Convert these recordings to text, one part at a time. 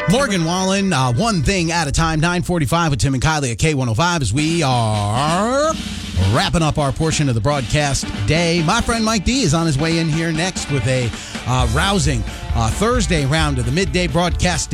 Morgan Wallen, one thing at a time, 9:45 with Tim and Kylie at K105 as we are wrapping up our portion of the broadcast day. My friend Mike D is on his way in here next with a rousing Thursday round of the midday broadcast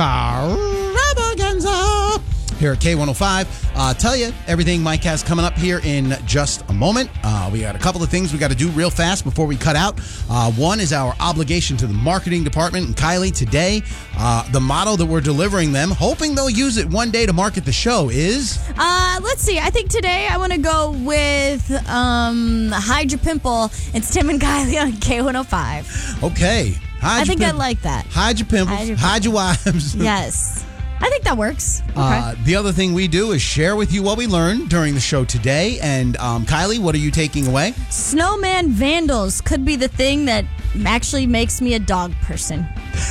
extravaganza here at K105. Tell you everything Mike has coming up here in just a moment. We got a couple of things we got to do real fast before we cut out. One is our obligation to the marketing department. And Kylie, today, the motto that we're delivering them, hoping they'll use it one day to market the show is? Let's see. I think today I want to go with Hide Your Pimple. It's Tim and Kylie on K105. Okay. I think I like that. Hide your pimples. Hide your wives. Yes. I think that works. Okay. The other thing we do is share with you what we learned during the show today. And Kylie, what are you taking away? Snowman vandals could be the thing that actually makes me a dog person.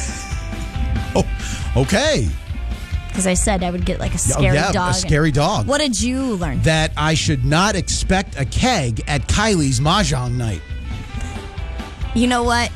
Oh, okay. Because I said I would get like a scary dog. A scary dog. What did you learn? That I should not expect a keg at Kylie's Mahjong night. You know what?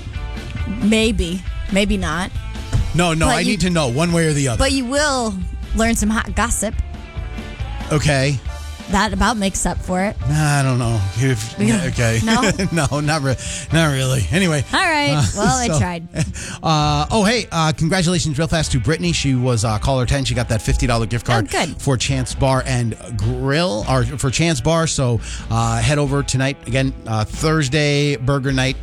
Maybe. Maybe not. No, I need to know one way or the other. But you will learn some hot gossip. Okay. That about makes up for it. I don't know. Okay. No? No, not really. Anyway. All right. I tried. Congratulations real fast to Brittany. She was caller 10. She got that $50 gift card for Chance Bar and Grill, or for Chance Bar. So head over tonight. Again, Thursday burger night.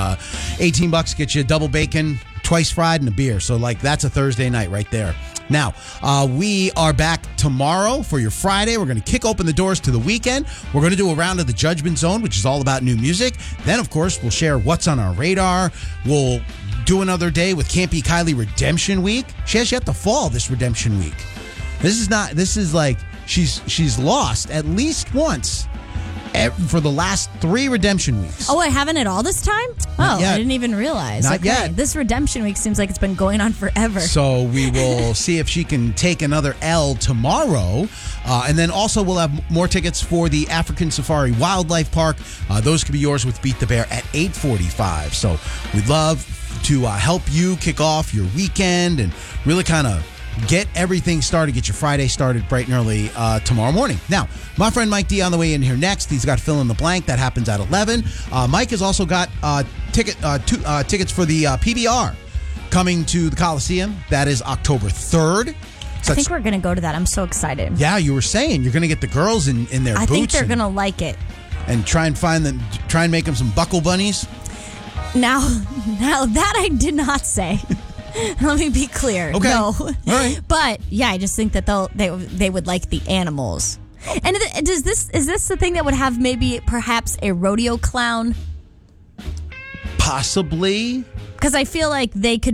$18 gets you double bacon, twice fried, and a beer. So that's a Thursday night right there. Now, we are back tomorrow for your Friday. We're going to kick open the doors to the weekend. We're going to do a round of the Judgment Zone, which is all about new music. Then, of course, we'll share what's on our radar. We'll do another day with Campy Kylie Redemption Week. She has yet to fall this Redemption Week. This is like she's lost at least once for the last 3 redemption weeks. Oh, I haven't at all this time? Not yet. I didn't even realize. Not yet. This redemption week seems like it's been going on forever. So we will see if she can take another L tomorrow. And then also we'll have more tickets for the African Safari Wildlife Park. Those could be yours with Beat the Bear at 8:45. So we'd love to help you kick off your weekend and really kind of get everything started, get your Friday started bright and early tomorrow morning. Now, my friend Mike D on the way in here next. He's got Fill in the Blank. That happens at 11. Mike has also got tickets for the PBR coming to the Coliseum. That is October 3rd. So I think we're going to go to that. I'm so excited. Yeah, you were saying you're going to get the girls in their boots. I think they're going to like it. And try and make them some buckle bunnies. Now that I did not say. Let me be clear. Okay. No. All right. But yeah, I just think that they would like the animals. And is this the thing that would have perhaps a rodeo clown? Possibly. Because I feel like they could